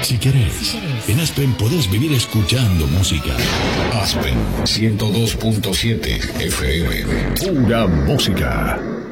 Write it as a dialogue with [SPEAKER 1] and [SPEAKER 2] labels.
[SPEAKER 1] Si querés, en Aspen podés vivir escuchando música. Aspen 102.7 FM. Pura música.